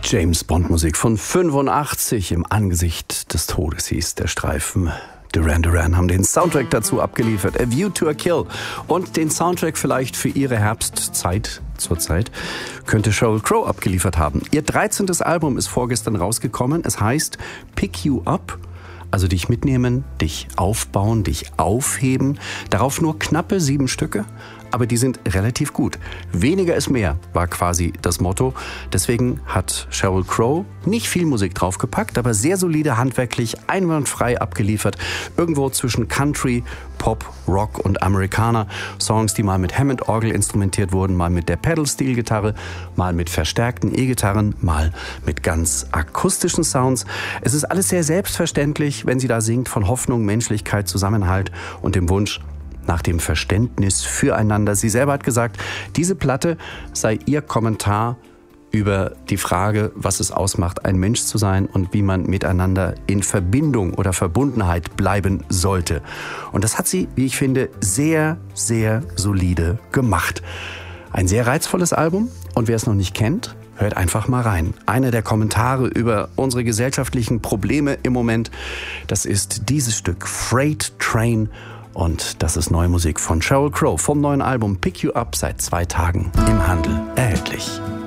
James Bond Musik von 85. Im Angesicht des Todes hieß der Streifen. Duran Duran haben den Soundtrack dazu abgeliefert, A View to a Kill. Und den Soundtrack vielleicht für ihre Herbstzeit zurzeit könnte Sheryl Crow abgeliefert haben. Ihr 13. Album ist vorgestern rausgekommen. Es heißt Pick You Up. Also dich mitnehmen, dich aufbauen, dich aufheben. Darauf nur knappe 7 Stücke, aber die sind relativ gut. Weniger ist mehr, war quasi das Motto. Deswegen hat Sheryl Crow nicht viel Musik draufgepackt, aber sehr solide, handwerklich, einwandfrei abgeliefert. Irgendwo zwischen Country, Pop, Rock und Amerikaner. Songs, die mal mit Hammond-Orgel instrumentiert wurden, mal mit der Pedal-Steel-Gitarre, mal mit verstärkten E-Gitarren, mal mit ganz akustischen Sounds. Es ist alles sehr selbstverständlich, wenn sie da singt, von Hoffnung, Menschlichkeit, Zusammenhalt und dem Wunsch nach dem Verständnis füreinander. Sie selber hat gesagt, diese Platte sei ihr Kommentar über die Frage, was es ausmacht, ein Mensch zu sein und wie man miteinander in Verbindung oder Verbundenheit bleiben sollte. Und das hat sie, wie ich finde, sehr, sehr solide gemacht. Ein sehr reizvolles Album und wer es noch nicht kennt, hört einfach mal rein. Einer der Kommentare über unsere gesellschaftlichen Probleme im Moment, das ist dieses Stück Freight Train. Und das ist neue Musik von Sheryl Crow vom neuen Album Pick You Up, seit 2 Tagen im Handel erhältlich.